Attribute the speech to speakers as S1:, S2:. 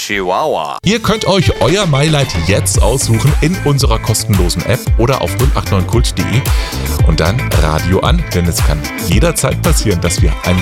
S1: Chihuahua.
S2: Ihr könnt euch euer MyLight jetzt aussuchen in unserer kostenlosen App oder auf 089kult.de und dann Radio an, denn es kann jederzeit passieren, dass wir ein